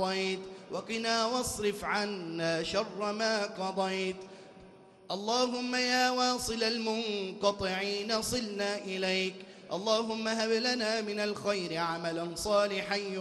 وقنا واصرف عنا شر ما قضيت. اللهم يا واصل المنقطعين صلنا إليك. اللهم هب لنا من الخير عملا صالحا